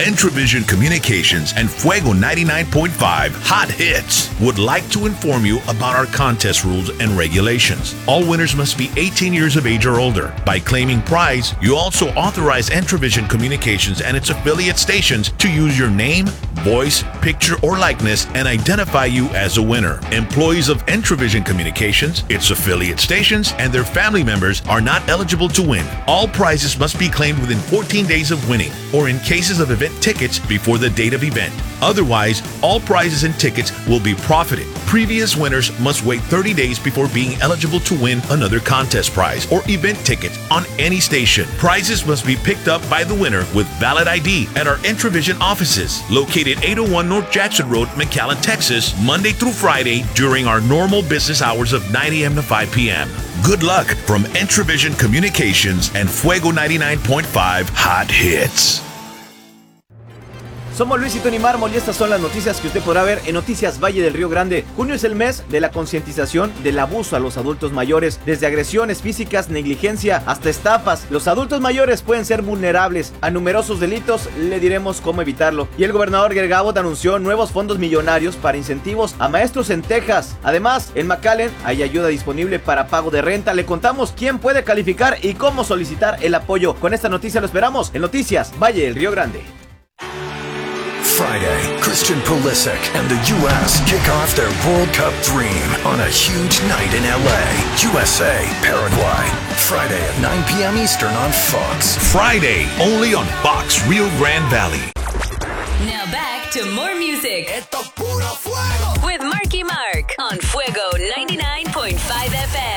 Entravision Communications and Fuego 99.5 Hot Hits would like to inform you about our contest rules and regulations. All winners must be 18 years of age or older. By claiming prize, you also authorize Entravision Communications and its affiliate stations to use your name, voice, picture, or likeness and identify you as a winner. Employees of Entravision Communications, its affiliate stations, and their family members are not eligible to win. All prizes must be claimed within 14 days of winning, or in cases of event tickets before the date of event. Otherwise, all prizes and tickets will be profited. Previous winners must wait 30 days before being eligible to win another contest prize or event ticket on any station. Prizes must be picked up by the winner with valid ID at our Entravision offices, located 801 North Jackson Road, McAllen, Texas, Monday through Friday during our normal business hours of 9 a.m. to 5 p.m. Good luck from Entravision Communications and Fuego 99.5 Hot Hits. Somos Luis y Tony Mármol y estas son las noticias que usted podrá ver en Noticias Valle del Río Grande. Junio es el mes de la concientización del abuso a los adultos mayores, desde agresiones físicas, negligencia hasta estafas. Los adultos mayores pueden ser vulnerables a numerosos delitos, le diremos cómo evitarlo. Y el gobernador Greg Abbott anunció nuevos fondos millonarios para incentivos a maestros en Texas. Además, en McAllen hay ayuda disponible para pago de renta. Le contamos quién puede calificar y cómo solicitar el apoyo. Con esta noticia lo esperamos en Noticias Valle del Río Grande. Friday, Christian Pulisic and the U.S. kick off their World Cup dream on a huge night in L.A. USA, Paraguay. Friday at 9 p.m. Eastern on Fox. Friday, only on Fox Rio Grande Valley. Now back to more music with Marky Mark on Fuego 99.